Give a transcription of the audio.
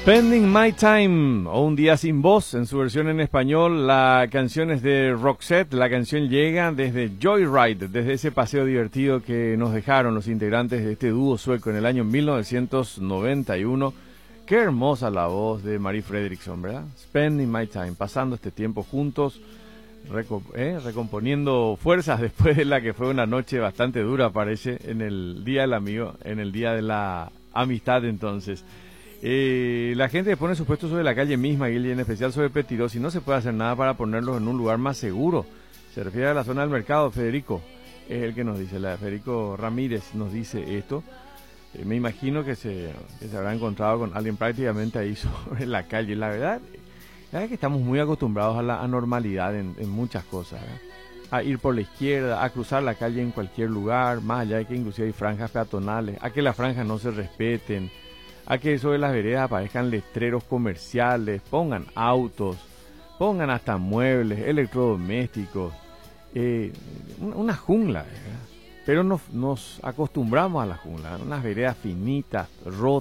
Spending My Time, o Un Día Sin Voz, en su versión en español. La canción es de Roxette. La canción llega desde Joyride, desde ese paseo divertido que nos dejaron los integrantes de este dúo sueco en el año 1991. Qué hermosa la voz de Marie Fredriksson, ¿verdad? Spending My Time, pasando este tiempo juntos, recomponiendo fuerzas después de la que fue una noche bastante dura, parece, en el Día del Amigo, en el Día de la Amistad, entonces. La gente pone sus puestos sobre la calle misma, y en especial sobre Petiros, y no se puede hacer nada para ponerlos en un lugar más seguro. Se refiere a la zona del mercado. Federico es el que nos dice, Federico Ramírez nos dice esto. Me imagino que se habrá encontrado con alguien prácticamente ahí sobre la calle. La verdad es que estamos muy acostumbrados a la anormalidad en muchas cosas, ¿verdad? A ir por la izquierda, a cruzar la calle en cualquier lugar, más allá de que inclusive hay franjas peatonales, a que las franjas no se respeten, a que sobre las veredas aparezcan letreros comerciales, pongan autos, pongan hasta muebles, electrodomésticos, una jungla, ¿verdad? Pero nos acostumbramos a la jungla, unas veredas finitas,